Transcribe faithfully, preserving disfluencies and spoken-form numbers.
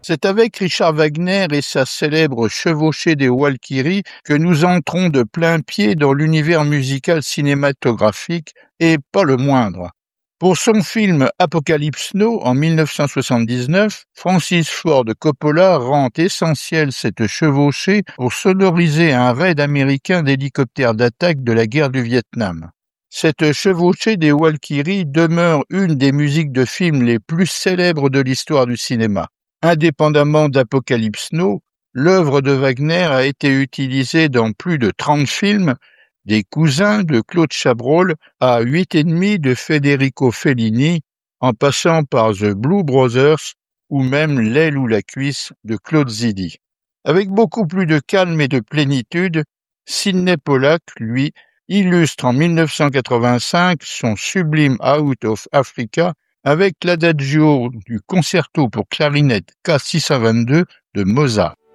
C'est avec Richard Wagner et sa célèbre Chevauchée des Walkyries que nous entrons de plein pied dans l'univers musical cinématographique, et pas le moindre. Pour son film Apocalypse Now en mille neuf cent soixante-dix-neuf, Francis Ford Coppola rend essentielle cette chevauchée pour sonoriser un raid américain d'hélicoptères d'attaque de la guerre du Vietnam. Cette chevauchée des Walkyries demeure une des musiques de films les plus célèbres de l'histoire du cinéma. Indépendamment d'Apocalypse Now, l'œuvre de Wagner a été utilisée dans plus de trente films, des Cousins de Claude Chabrol à Huit et demi de Federico Fellini, en passant par The Blue Brothers ou même L'aile ou la cuisse de Claude Zidi. Avec beaucoup plus de calme et de plénitude, Sidney Pollack, lui, illustre en mille neuf cent quatre-vingt-cinq son sublime Out of Africa avec l'adagio du concerto pour clarinette K six cent vingt-deux de Mozart.